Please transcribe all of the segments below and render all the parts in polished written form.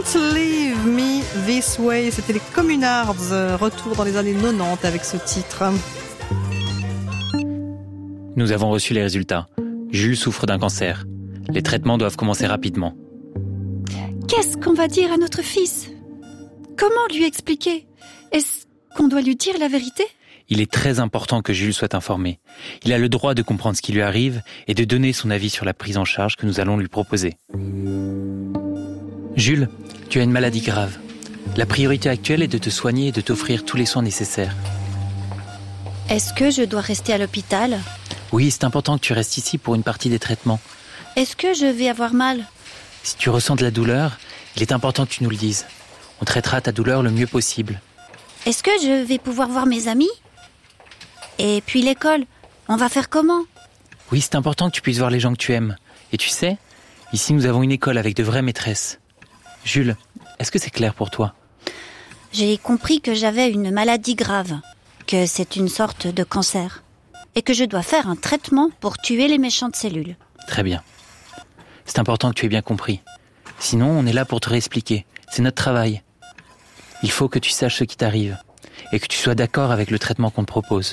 Leave Me This Way. C'était les Communards. Retour dans les années 90 avec ce titre. Nous avons reçu les résultats. Jules souffre d'un cancer. Les traitements doivent commencer rapidement. Qu'est-ce qu'on va dire à notre fils ? Comment lui expliquer ? Est-ce qu'on doit lui dire la vérité ? Il est très important que Jules soit informé. Il a le droit de comprendre ce qui lui arrive et de donner son avis sur la prise en charge que nous allons lui proposer. Jules, tu as une maladie grave. La priorité actuelle est de te soigner et de t'offrir tous les soins nécessaires. Est-ce que je dois rester à l'hôpital ? Oui, c'est important que tu restes ici pour une partie des traitements. Est-ce que je vais avoir mal ? Si tu ressens de la douleur, il est important que tu nous le dises. On traitera ta douleur le mieux possible. Est-ce que je vais pouvoir voir mes amis ? Et puis l'école, on va faire comment ? Oui, c'est important que tu puisses voir les gens que tu aimes. Et tu sais, ici nous avons une école avec de vraies maîtresses. Jules, est-ce que c'est clair pour toi ? J'ai compris que j'avais une maladie grave, que c'est une sorte de cancer, et que je dois faire un traitement pour tuer les méchantes cellules. Très bien. C'est important que tu aies bien compris. Sinon, on est là pour te réexpliquer. C'est notre travail. Il faut que tu saches ce qui t'arrive et que tu sois d'accord avec le traitement qu'on te propose.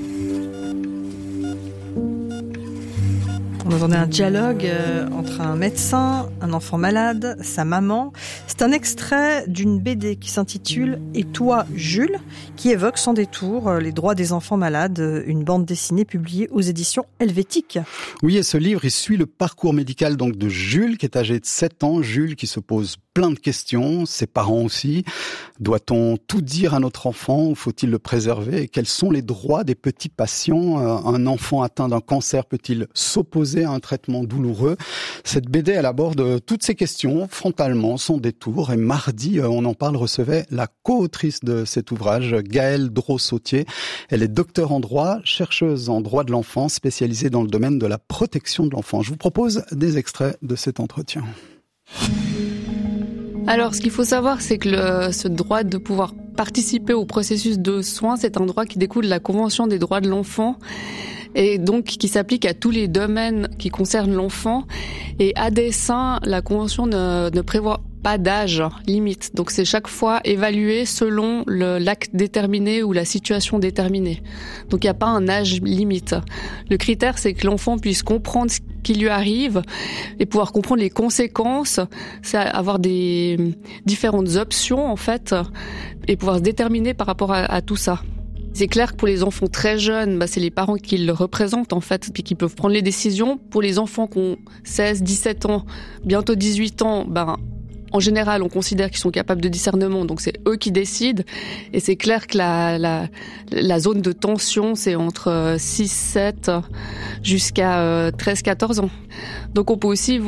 On entendait un dialogue entre un médecin, un enfant malade, sa maman. C'est un extrait d'une BD qui s'intitule « Et toi, Jules ?», qui évoque sans détour les droits des enfants malades, une bande dessinée publiée aux éditions Helvétique. Oui, et ce livre, il suit le parcours médical donc de Jules, qui est âgé de 7 ans. Jules qui se pose plein de questions, ses parents aussi. Doit-on tout dire à notre enfant ou faut-il le préserver ? Et quels sont les droits des petits patients ? Un enfant atteint d'un cancer peut-il s'opposer à un traitement douloureux ? Cette BD, elle aborde toutes ces questions frontalement, sans détour. Et mardi, on en parle, recevait la co-autrice de cet ouvrage, Gaëlle Dros-Sautier. Elle est docteure en droit, chercheuse en droit de l'enfant, spécialisée dans le domaine de la protection de l'enfant. Je vous propose des extraits de cet entretien. Alors, ce qu'il faut savoir, c'est que ce droit de pouvoir participer au processus de soins, c'est un droit qui découle de la Convention des droits de l'enfant et donc qui s'applique à tous les domaines qui concernent l'enfant. Et à dessein, la Convention ne prévoit pas d'âge limite. Donc c'est chaque fois évalué selon l'acte déterminé ou la situation déterminée. Donc il n'y a pas un âge limite. Le critère, c'est que l'enfant puisse comprendre ce qui lui arrive et pouvoir comprendre les conséquences, c'est avoir des différentes options en fait et pouvoir se déterminer par rapport à tout ça. C'est clair que pour les enfants très jeunes, c'est les parents qui le représentent en fait, puis qui peuvent prendre les décisions. Pour les enfants qui ont 16, 17 ans, bientôt 18 ans, en général, on considère qu'ils sont capables de discernement, donc c'est eux qui décident. Et c'est clair que la zone de tension, c'est entre 6, 7 jusqu'à 13, 14 ans. Donc on peut aussi